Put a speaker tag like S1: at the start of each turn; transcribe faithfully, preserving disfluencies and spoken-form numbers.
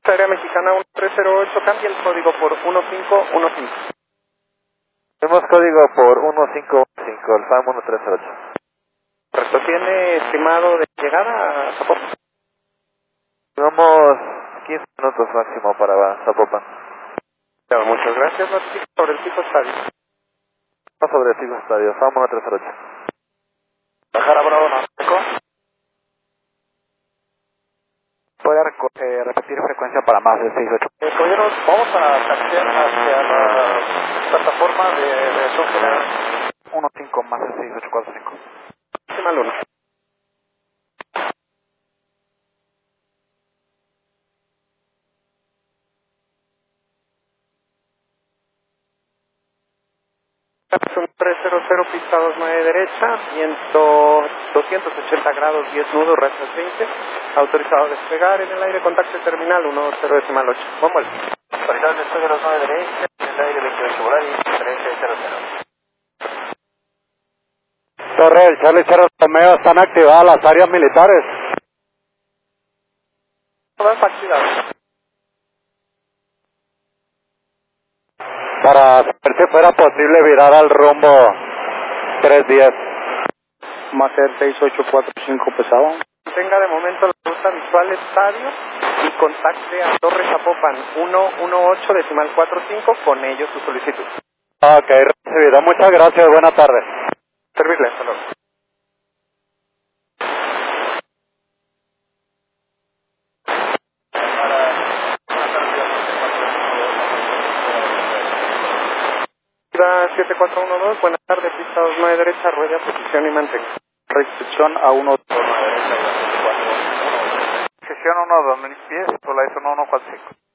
S1: Fuerza Aérea Mexicana uno tres cero ocho, cambia el código por uno cinco uno cinco.
S2: Tenemos código por uno cinco uno cinco, el FAM uno tres cero ocho.
S1: Correcto, ¿tiene estimado de llegada a Zapopan?
S2: Llevamos quince minutos máximo para Zapopan.
S1: Claro, muchas gracias. Notifico sobre el tipo estadio.
S2: No sobre el Fijo Estadio, FAM uno tres cero ocho.
S3: Bajar a Bravo Naco. ¿Puede eh, repetir frecuencia para más de seis ocho?
S1: Eh, caballeros, vamos a taxiar hacia la plataforma de reacción general.
S3: uno cinco más de seis ocho cuatro cinco.
S1: Máxima luna. Un tres cero cero, pista dos nueve derecha, viento doscientos ochenta grados, diez nudos, rachas veinte, autorizado a despegar en el aire, contacto terminal uno cero decimal ocho. Vamos.
S3: Autorizado despegue dos nueve derecha, en el aire veintiocho Volaris, trece cero cero.
S4: Torre del Charlie Cerro Romeo, están activadas las áreas militares.
S1: Todas activadas.
S4: Para ver si fuera posible virar al rumbo tres diez.
S3: Más ser seis ocho cuatro cinco pesado.
S1: Tenga de momento la ruta visual estadio y contacte a Torre Zapopan uno uno ocho decimal cuatro cinco, con ello su solicitud.
S4: Ok, recibido. Muchas gracias, buena tarde.
S1: Servirle, hasta luego. siete cuatro uno dos, buenas tardes, pista dos nueve derecha, rueda, posición y mantenga.
S3: Recepción a uno dos nueve derecha y cuatro uno.
S2: Sesión uno dos mil pies, por la I S O uno uno cuatro cinco.